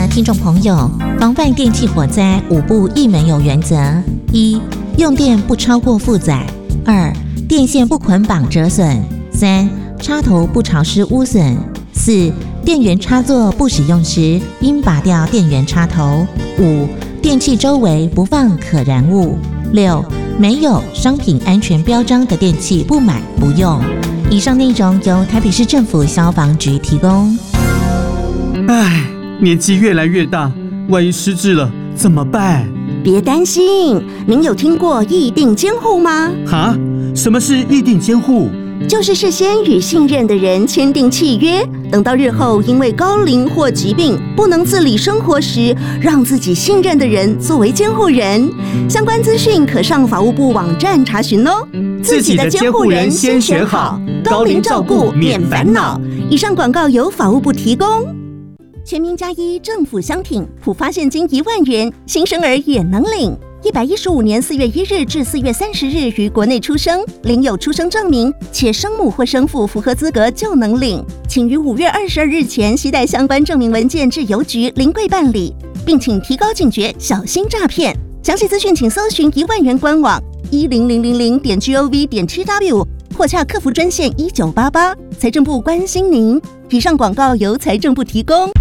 听众朋友，防范电器火灾5不一没有原则：一、用电不超过负载；二、电线不捆绑折损；三、插头不潮湿污损；四、电源插座不使用时，应拔掉电源插头；五、电器周围不放可燃物；六、没有商品安全标章的电器不买不用。以上内容由台北市政府消防局提供。 唉，年纪越来越大，万一失智了怎么办？ 别担心，您有听过议定监护吗？ 哈？什么是议定监护？ 就是事先与信任的人签订契约，等到日后因为高龄或疾病不能自理生活时，让自己信任的人作为监护人。相关资讯可上法务部网站查询哦。 自己的监护人先选好，高龄照顾免烦恼。 以上广告由法务部提供。全民+1政府相挺，普发现金1万元，新生儿也能领。115年4月1日至4月30日于国内出生，领有出生证明，且生母或生父符合资格就能领。请于5月22日前携带相关证明文件至邮局临柜办理，并请提高警觉，小心诈骗。详细资讯请搜寻1万元官网10000.gov.tw 或洽客服专线1988。财政部关心您。以上广告由财政部提供。